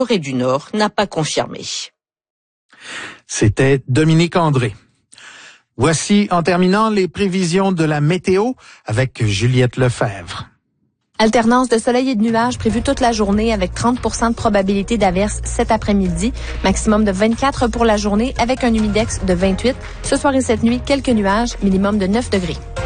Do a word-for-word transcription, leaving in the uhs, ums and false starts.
Corée du Nord n'a pas confirmé. C'était Dominique André. Voici, en terminant, les prévisions de la météo avec Juliette Lefebvre. Alternance de soleil et de nuages prévue toute la journée avec trente pour cent de probabilité d'averse cet après-midi. Maximum de vingt-quatre pour la journée avec un humidex de vingt-huit. Ce soir et cette nuit, quelques nuages, minimum de neuf degrés.